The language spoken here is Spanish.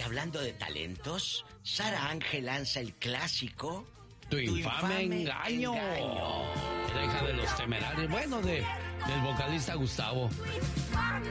hablando de talentos, Sara Ángel lanza el clásico Tu infame engaño. La hija de los Temerarios. Bueno, del vocalista Gustavo.